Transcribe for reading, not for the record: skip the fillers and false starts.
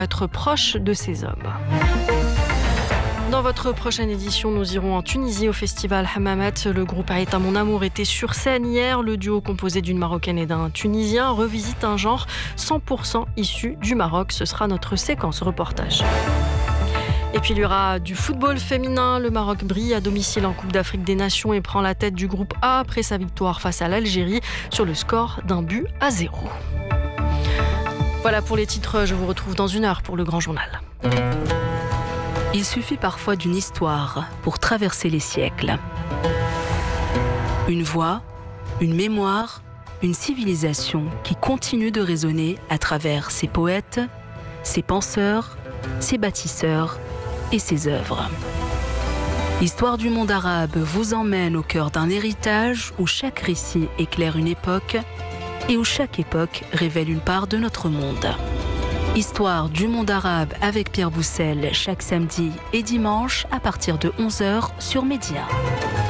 être proche de ces hommes. Dans votre prochaine édition, nous irons en Tunisie au festival Hammamet. Le groupe Aïta Mon Amour était sur scène hier. Le duo composé d'une Marocaine et d'un Tunisien revisite un genre 100% issu du Maroc. Ce sera notre séquence reportage. Et puis il y aura du football féminin. Le Maroc brille à domicile en Coupe d'Afrique des Nations et prend la tête du groupe A après sa victoire face à l'Algérie sur le score d'1-0. Voilà pour les titres. Je vous retrouve dans 1 heure pour le grand journal. Il suffit parfois d'une histoire pour traverser les siècles. Une voix, une mémoire, une civilisation qui continue de résonner à travers ses poètes, ses penseurs, ses bâtisseurs et ses œuvres. L'histoire du monde arabe vous emmène au cœur d'un héritage où chaque récit éclaire une époque et où chaque époque révèle une part de notre monde. Histoire du monde arabe avec Pierre Boussel chaque samedi et dimanche à partir de 11h sur Média.